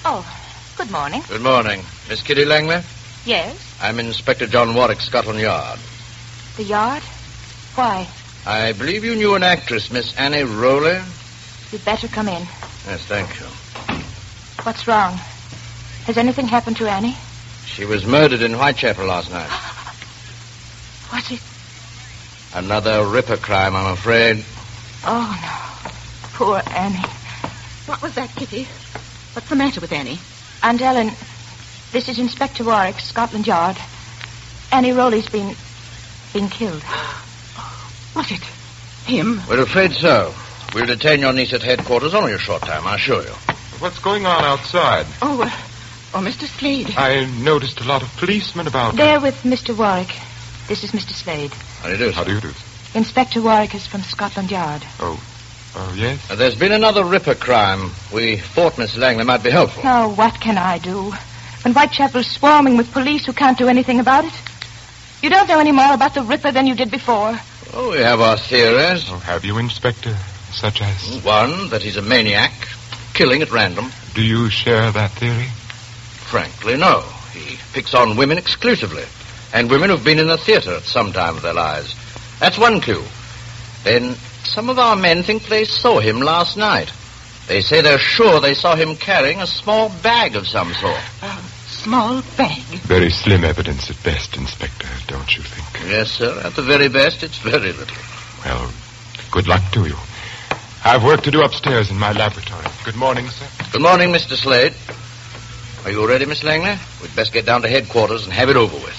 Oh, good morning. Good morning. Miss Kitty Langley? Yes? I'm Inspector John Warwick, Scotland Yard. The Yard? Why? I believe you knew an actress, Miss Annie Rowley? You'd better come in. Yes, thank you. What's wrong? Has anything happened to Annie? She was murdered in Whitechapel last night. Was it? Another Ripper crime, I'm afraid. Oh, no. Poor Annie. What was that, Kitty? What's the matter with Annie? Aunt Ellen, this is Inspector Warwick, Scotland Yard. Annie Rowley's been killed. Was it him? We're afraid so. We'll detain your niece at headquarters only a short time, I assure you. What's going on outside? Oh, Mr. Slade. I noticed a lot of policemen about. They're with Mr. Warwick. This is Mr. Slade. How do you do, sir? How do you do? Inspector Warwick is from Scotland Yard. Oh, yes? There's been another Ripper crime. We thought Miss Langley might be helpful. Oh, what can I do? When Whitechapel's swarming with police who can't do anything about it? You don't know any more about the Ripper than you did before. Oh, we have our theories. Oh, have you, Inspector? Such as? One, that he's a maniac, killing at random. Do you share that theory? Frankly, no. He picks on women exclusively, and women who've been in the theater at some time of their lives. That's one clue. Then some of our men think they saw him last night. They say they're sure they saw him carrying a small bag of some sort. Small bag. Very slim evidence at best, Inspector, don't you think? Yes, sir. At the very best, it's very little. Well, good luck to you. I've work to do upstairs in my laboratory. Good morning, sir. Good morning, Mr. Slade. Are you ready, Miss Langley? We'd best get down to headquarters and have it over with.